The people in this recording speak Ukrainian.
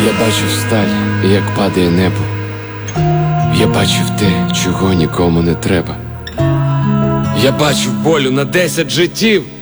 Я бачив сталь, як падає небо. Я бачив те, чого нікому не треба. Я бачив болю на 10 життів.